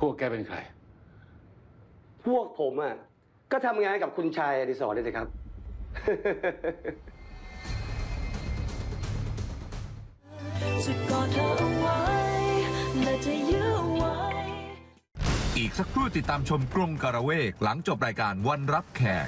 วกแกเป็นใครพวกผมอ่ะก็ทำงานกับคุณชายอดิศรนี่สิครับจะกอดเธอเอาไว้และจะยื้อเอาไว้อีกสักครู่ติดตามชมกรงกระเวกหลังจบรายการวันรับแขก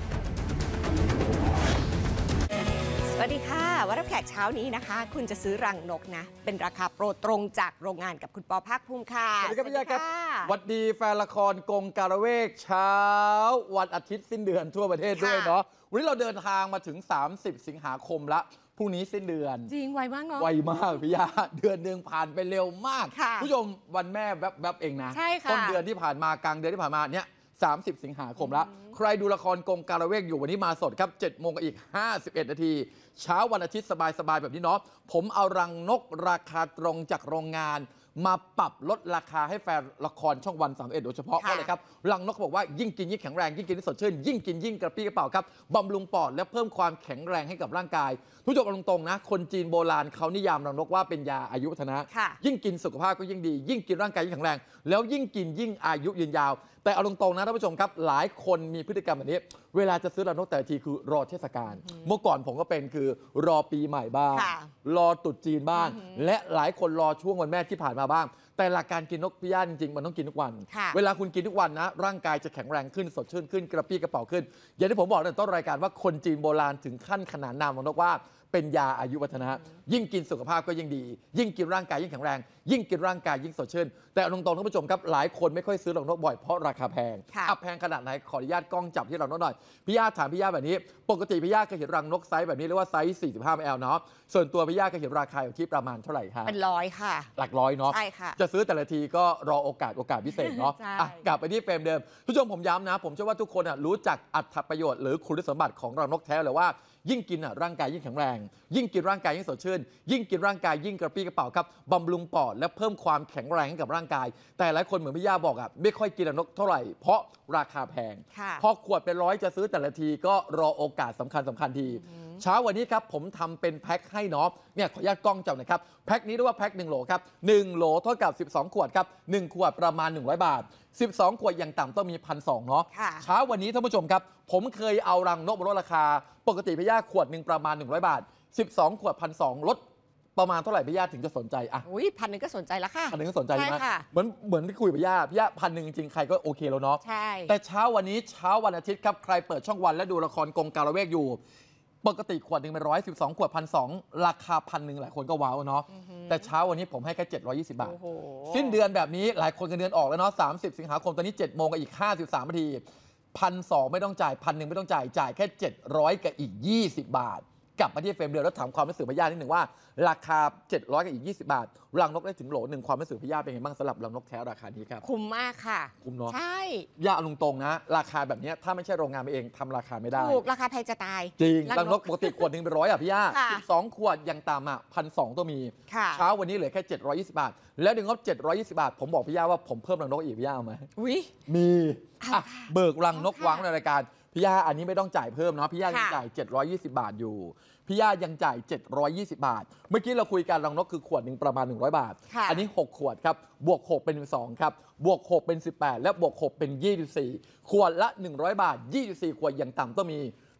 สวัสดีค่ะวันรับแขกเช้านี้นะคะคุณจะซื้อรังนกนะเป็นราคาโปรตรงจากโรงงานกับคุณปอภาคภูมิค่ะสวัสดีครับพี่ยาครับสวัสดีแฟนละครกรงกระเวกเช้าวันอาทิตย์สิ้นเดือนทั่วประเทศด้วยเนาะวันนี้เราเดินทางมาถึง30 สิงหาคมละพรุ่งนี้สิ้นเดือนจริงไวมากเนาะไวมากพี่ยาเดือนหนึ่งผ่านไปเร็วมากผู้ชมวันแม่แวบเองนะใช่ค่ะต้นเดือนที่ผ่านมากลางเดือนที่ผ่านมาเนี่ย30 สิงหาคมละใครดูละครกรงกระเวกอยู่วันนี้มาสดครับ7 โมงกับอีก51 นาทีเช้าวันอาทิตย์สบายๆแบบนี้เนาะผมเอารังนกราคาตรงจากโรงงานมาปรับลดราคาให้แฟนละครช่องวัน31โดยเฉพาะเพราะอะไรครับรังนกบอกว่ายิ่งกินยิ่งแข็งแรงยิ่งกินยิ่งสดชื่นยิ่งกินยิ่งกระปรี้กระเป๋าครับบำรุงปอดและเพิ่มความแข็งแรงให้กับร่างกายทุกอย่างตรงๆนะคนจีนโบราณเขานิยามรังนกว่าเป็นยาอายุวัฒนะยิ่งกินสุขภาพก็ยิ่งดียิ่งกินร่างกายยิ่งแข็งแรงแล้วยิ่งกินยิ่งอายุยืนยาวแต่เอาตรงๆนะท่านผู้ชมครับหลายคนมีพฤติกรรมแบบนี้เวลาจะซื้อรังนกแต่ทีคือรอเทศกาลเมื่อก่อนผมก็เป็นคือรอปีใหม่บ้างรอตรุษจีนบ้างและหลายคนรอช่วงวันแม่ที่ผ่านมาบ้างแต่หลักการกินนกพิราบจริงๆมันต้องกินทุกวันเวลาคุณกินทุกวันนะร่างกายจะแข็งแรงขึ้นสดชื่นขึ้นกระปรี้กระเป๋าขึ้นอย่างที่ผมบอกในต้นรายการว่าคนจีนโบราณถึงขั้นขนานนามรังนกว่าเป็นยาอายุวัฒนะยิ่งกินสุขภาพก็ยิ่งดียิ่งกินร่างกายยิ่งแข็งแรงยิ่งกินร่างกายยิ่งสดชื่นแต่ตรงๆท่านผู้ชมครับหลายคนไม่ค่อยซื้อรังนกบ่อยเพราะราคาแพงแพงขนาดไหนขออนุญาตกล้องจับที่รังนกหน่อยพี่ย่าถามพี่ย่าแบบนี้ปกติพี่ย่าเคยเห็นรังนกไซส์แบบนี้เรียกว่าไซส์45 ml เนาะส่วนตัวพี่ย่าเคยเห็นราคาอยู่ที่ประมาณเท่าไหร่คะเป็นร้อยค่ะหลักร้อยเนาะใช่ค่ะจะซื้อแต่ละทีก็รอโอกาสพิเศษเนาะกลับไปที่เฟรมเดิมผู้ชมผมย้ำนะผมเชื่อว่าทุกคนรู้จักอรรถประโยชน์หรือคุณสมบัติของรังนกแท้เลยว่ายิ่งกินร่างกายยิ่งแข็งแรงยิ่งกินร่างกายยิ่งสดชื่นยิ่งกินร่างกายยิ่งกระปรี้กระเป๋าครับบำรุงปอดและเพิ่มความแข็งแรงให้กับร่างกายแต่หลายคนเหมือนพี่ย่าบอกไม่ค่อยกินรังนกเท่าไหร่เพราะราคาแพงพอขวดเป็นร้อยจะซื้อแต่ละทีก็รอโอกาสสำคัญทีเช้าวันนี้ครับผมทำเป็นแพ็คให้เนาะเนี่ยขออนุญาตกล้องจับหน่อยครับแพ็คนี้เรียกว่าแพ็ค1 โหลครับ1 โหลเท่ากับ12 ขวดครับ1 ขวดประมาณ100 บาท12 ขวดอย่างต่ำต้องมี1,200เนาะเช้าวันนี้ท่านผู้ชมครับผมเคยเอารังนกมาลดราคาปกติพี่ย่าขวดหนึ่งประมาณ100 บาท12 ขวด1,200ลดประมาณเท่าไหร่พี่ย่าถึงจะสนใจอ่ะอุ้ย1,000ก็สนใจแล้วค่ะ 1,000ก็สนใจใช่ไหมเหมือนที่คุยกับพี่ย่า1,000จริงๆใครก็โอเคแล้วเนาะใช่แต่เช้าวันนี้เช้าวันอาทิตย์ครับใครเปิดช่องวันและดูละครกรงกระเวกอยู่ปกติขวดหนึ่งเป็น112 ขวด1,200ราคา1,100หลายคนก็ว้าวเนาะแต่เช้าวันนี้ผมให้แค่720 บาทสิ้นเดือนแบบนี้หลายคนกันเดือนออกแล้วเนาะ30 สิงหาคมตอนนี้7 โมงกับอีก53 นาที1,200ไม่ต้องจ่าย1,100ไม่ต้องจ่ายแค่700กับอีก20 บาทกลับมาที่เฟรมเดียวแล้วถามความรู้สึกพี่ย่านิดหนึ่งว่าราคา700กับอีก20 บาทรังนกได้ถึงโหลหนึ่งความรู้สึกพี่ย่าเป็นไงบ้างสำหรับรังนกแท้ราคานี้ครับคุ้มมากค่ะคุ้มเนาะใช่ย่าลุงตรงนะราคาแบบนี้ถ้าไม่ใช่โรงงานเองทำราคาไม่ได้ถูกราคาแพงจะตายจริงรังนกปกติขวดหนึ่งเป็น100พี่ย่า12 ขวดอย่างต่ำ1,200ต้องมีเช้าวันนี้เหลือแค่720 บาทแล้วดึงงบ720 บาทผมบอกพี่ย่าว่าผมเพิ่มรังนกอีกพี่ย่าเอาไหมมีเบิกรังนกวางในรายการพี่ย่าอันนี้ไม่ต้องจ่ายเพิ่มเนาะพี่ย่ายังจ่าย720 บาทอยู่พี่ย่ายังจ่าย720 บาทเมื่อกี้เราคุยกันรังนกคือขวดหนึ่งประมาณ100 บาทอันนี้6 ขวดครับบวก6เป็น2ครับบวก6เป็น18และบวก6เป็น24ขวดละ100 บาท24 ขวดอย่างต่ำต้องมี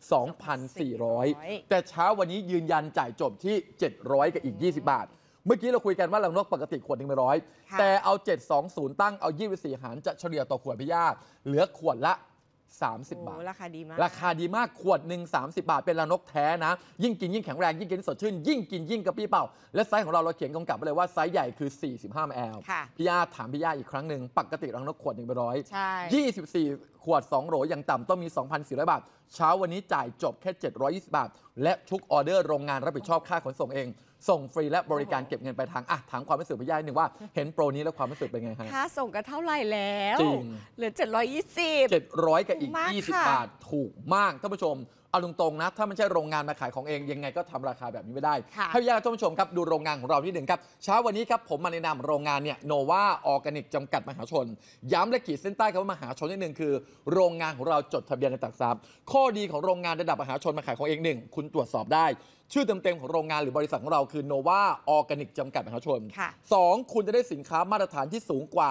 2,400แต่เช้าวันนี้ยืนยันจ่ายจบที่700กับอีก20 บาทเมื่อกี้เราคุยกันว่ารังนกปกติขวดหนึ่งเป็น100แต่เอา720ตั้งเอา24หารจะเฉลี่ยต่อขวดพี่ย่าเหลือขวดละ30 บาทราคาดีมากขวดหนึ่ง30 บาทเป็นรังนกแท้นะยิ่งกินยิ่งแข็งแรงยิ่งกินสดชื่นยิ่งกินยิ่งกระปรี้เป่าและไซส์ของเราเขียนกำกับไปเลยว่าไซส์ใหญ่คือ45 ml พี่ย่าถามพี่ย่าอีกครั้งหนึ่งปกติรังนกขวดหนึ่งเป็น100 24 ขวด2 โหลอย่างต่ำต้องมี 2,400 บาทเช้าวันนี้จ่ายจบแค่720 บาทและทุกออเดอร์โรงงานรับผิดชอบค่าขนส่งเองส่งฟรีและบริการเก็บเงินปลายทางถามความรู้สึกพี่ย่าหนึ่งว่าเห็นโปรนี้แล้วความรู้สึกเป็นไงฮะค่าส่งกันเท่าไหร่แล้วจริงเหลือ700กับอีก20 บาทถูกมากท่านผู้ชมเอาตรงๆนะถ้าไม่ใช่โรงงานมาขายของเองยังไงก็ทำราคาแบบนี้ไม่ได้ให้พี่ย่าท่านผู้ชมครับดูโรงงานของเราที่หนึ่งครับเช้าวันนี้ครับผมมาในนามโรงงานเนี่ยโนวาออร์แกนิกจำกัดมหาชนย้ำและขีดเส้นใต้คำว่ามหาชนนิดนึงคือโรงงานของเราจดทะเบียนในตลาดหลักทรัพย์ข้อดีของโรงงานระดับมหาชนมาขายของเอง1คุณตรวจสอบได้ชื่อเต็มๆของโรงงานหรือบริษัทของเราคือโนวาออร์แกนิกจำกัดมหาชน2คุณจะได้สินค้ามาตรฐานที่สูงกว่า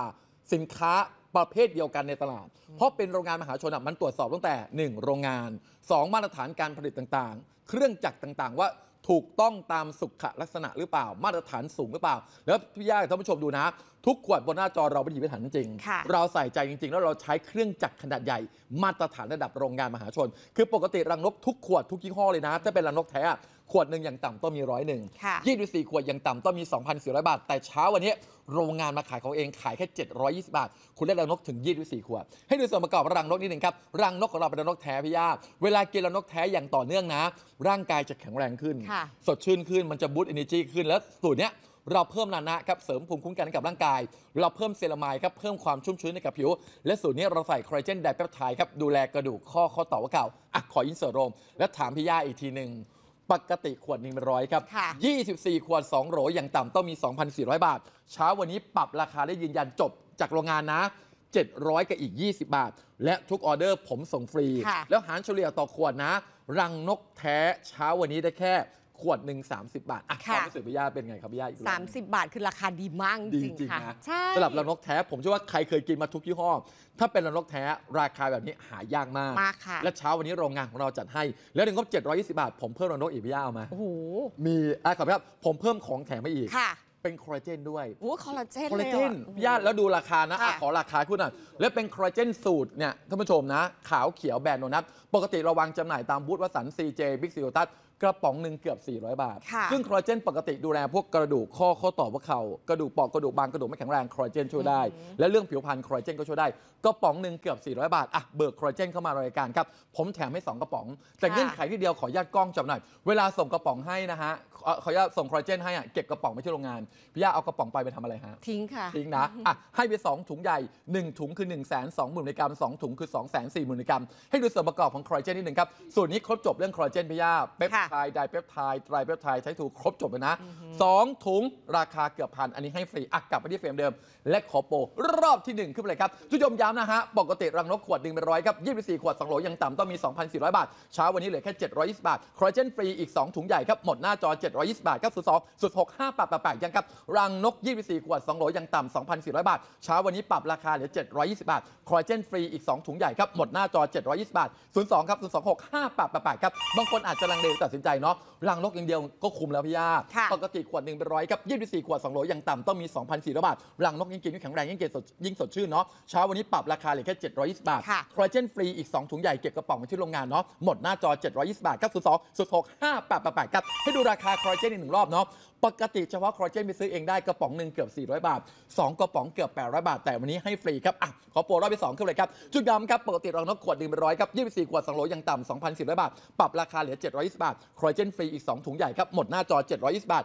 สินค้าประเภทเดียวกันในตลาด เพราะเป็นโรงงานมหาชนมันตรวจสอบตั้งแต่ 1 โรงงาน 2 มาตรฐานการผลิตต่างๆ เครื่องจักรต่างๆว่าถูกต้องตามสุขลักษณะหรือเปล่ามาตรฐานสูงหรือเปล่าแล้วพี่ย่าท่านผู้ชมดูนะทุกขวดบนหน้าจอเราเป็นหยิบฐานจริงๆเราใส่ใจจริงๆแล้วเราใช้เครื่องจักรขนาดใหญ่มาตรฐานระดับโรงงานมหาชนคือปกติรังนกทุกขวดทุกยี่ห้อเลยนะถ้าเป็นรังนกแท้ขวดหนึ่งอย่างต่ำต้องมี101 24 ขวดอย่างต่ำต้องมี 2,400 บาทแต่เช้าวันนี้โรงงานมาขายเขาเองขายแค่720 บาทคุณได้รังนกถึง24 ขวดให้ดูส่วนประกอบรังนกนิดหนึ่งครับรังนกของเราเป็นรังนกแท้พี่ย่าเวลากินรังนกแท้อย่างต่อเนื่องนะร่างกายจะแข็งแรงขึ้นสดชื่นขึ้นมันจะบูสต์เอเนจีขึ้นแล้วสูตรเนี้ยเราเพิ่มนานะครับเสริมภูมิคุ้มกันให้กับร่างกายเราเพิ่มเซรามายครับเพิ่มความชุ่มชื้นให้กับผิวและสูตรนี้เราใส่คอลลาเจนไดเปปไทด์ครับดูแลกระดูกข้อต่อว่าเก่าขออินเสิร์ตโรมแล้วถามพี่ย่าอีกทีหนึ่งปกติขวดหนึ่งเป็น100ครับ24 ขวด2โหลอย่างต่ำต้องมี 2,400 บาทเช้าวันนี้ปรับราคาได้ยืนยันจบจากโรงงานนะ700กับอีก20 บาทและทุกออเดอร์ผมส่งฟรีแล้วหารเฉลี่ยต่อขวดนะรังนกแท้เช้าวันนี้ได้แค่ขวดหนึ่ง30 บาทความรู้สึกพี่ย่าเป็นไงครับพี่ย่าอีก 30 บาทคือราคาดีมากจริงๆนะสำหรับรังนกแท้ผมเชื่อว่าใครเคยกินมาทุกยี่ห้อถ้าเป็นรังนกแท้ราคาแบบนี้หายากมากและเช้าวันนี้โรงงานของเราจัดให้แล้วถึงงบ720 บาทผมเพิ่มรังนกอีกพี่ย่าเอามามีขอบครับผมเพิ่มของแถมมาอีกเป็นคอลลาเจนด้วยคอลลาเจนพี่ย่าแล้วดูราคานะขอราคาคุณหน่อยแล้วเป็นคอลลาเจนสูตรเนี่ยท่านผู้ชมนะขาวเขียวแบรนด์โนนัทปกติเราวางจำหน่ายตามบูธวสันต์ CJ Big C Lotusกระป๋องหนึ่งเกือบ400 บาทซึ่งคอลลาเจนปกติดูแลพวกกระดูกข้อต่อว่าเข่ากระดูกปอกกระดูกบางกระดูกไม่แข็งแรงคอลลาเจนช่วยได้และเรื่องผิวพรรณคอลลาเจนก็ช่วยได้กระป๋องหนึ่งเกือบ400 บาทเบิกคอลลาเจนเข้ามารายการครับผมแถมให้2 กระป๋องแต่เงื่อนไขที่เดียวขออนุญาตกล้องจับหน่อยเวลาส่งกระป๋องให้นะฮะขออนุญาตส่งคอลลาเจนให้เก็บกระป๋องไปที่โรงงานพี่ย่าเอากระป๋องไปทำอะไรฮะทิ้งค่ะทิ้งนะให้ไป2 ถุงใหญ่1 ถุงคือ 120,000 มิลลิกรัม2 ถุงคือ 240,000 มิลลิกรัมให้ดูส่วนประกอบของคอลลาเจนนิดหนึ่งครับส่วนนี้ครบจบเรื่องคอลลาเจนพี่ย่าเปปไทด์ไดเปปไทด์ไตรเปปไทด์ใช้ถูกครบจบเลยนะ2 ถุงราคาเกือบพันอันนี้ให้ฟรีกลับไปที่เฟรมเดิมและขอโปรรอบที่1ขึ้นไปเลยครับทุกยมย้ำนะฮะปกติรังนกขวด1เป็น100ครับ24 ขวด2โหลยังต่ำต้องมี 2,400 บาทเช้าวันนี้เหลือแค่720 บาทคอลลาเจนฟรีอีก2 ถุงใหญ่ครับหมดหน้าจอ720 บาทครับ02-06-5888ยังครับรังนก24 ขวด2โหลยังต่ำ 2,400 บาทเช้าวันนี้ปรับราคาเหลือ720 บาทคอลลาเจนฟรีอีก2 ถุงใหญ่ครับหมดหน้าจอ720 บาท02ครับ02-06-5888ครับบางคนอาจจะลังเลตัดสินใจเนาะรังนกอย่างเดียวก็คุ้มแล้วพี่ย่าปกติขวด1เป็น100ครับ24 ขวด2โหลยังต่ำต้องมี 2,400 บาทรังนกยิ่งกินยิ่งแข็งแรงยิ่งสดชื่นเนาะเช้าวันนี้ปรับราคาเหลือแค่720 บาทคอลลาเจนฟรีอีก2 ถุงใหญ่เก็บกระป๋องไว้ที่โรงงานเนาะหมดหน้าจอ720 บาทครับ02-06-5888ครับให้ดูราคาคอลลาเจนอีก1 รอบเนาะปกติเฉพาะคอลลาเจนไปซื้อเองได้กระป๋องหนึ่งเกือบ400 บาท2 กระป๋องเกือบ800 บาทแต่วันนี้ให้ฟรีครับขอโปรรอบที่2ขึ้นเลยครับจุดย้ำครับปกติรังนกขวด1เป็น100ครับ24 ขวด2โหลยังต่ำ 2,400 บาทปรับราคาเหลือ720 บาทคอลลาเจนฟรีอีก2 ถุงใหญ่ครับหมดหน้าจอ720 บาท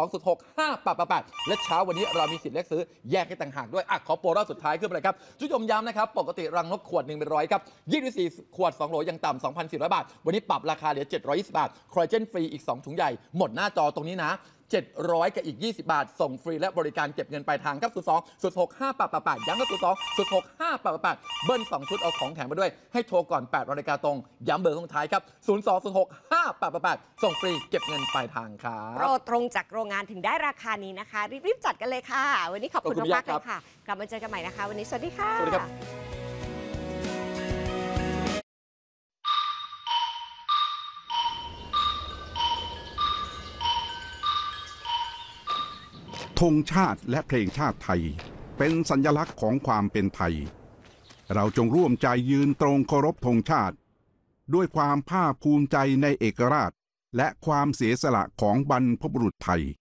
02-06-5888และเช้าวันนี้เรามีสิทธิ์เลือกซื้อแยกให้ต่างหากด้วยขอโปรรอบสุดท้ายขึ้นไปเลยครับจุดย้ำนะครับปกติรังนกขวด1เป็น100ครับ24 ขวด2โหลยังต่ำ 2,400 บาทวันนี้ปรับราคาเหลือ720 บาทคอลลาเจนฟรีอีก2 ถุงใหญ่หมดหน้าจอตรงนี้นะ700กับอีก20 บาทส่งฟรีและบริการเก็บเงินปลายทางครับ02-06-5888ย้ำก็02-06-5888เบิ้ล2 ชุดเอาของแถมมาด้วยให้โทรก่อน8 นาฬิกาตรงย้ำเบอร์ข้างท้ายครับ02-06-5888ส่งฟรีเก็บเงินปลายทางครับโปรตรงจากโรงงานถึงได้ราคานี้นะคะรีบจัดกันเลยค่ะวันนี้ขอบคุณมากๆเลยค่ะกลับมาเจอกันใหม่นะคะวันนี้สวัสดีค่ะสวัสดีครับธงชาติและเพลงชาติไทยเป็นสัญลักษณ์ของความเป็นไทยเราจงร่วมใจยืนตรงเคารพธงชาติด้วยความภาคภูมิใจในเอกราชและความเสียสละของบรรพบุรุษไทย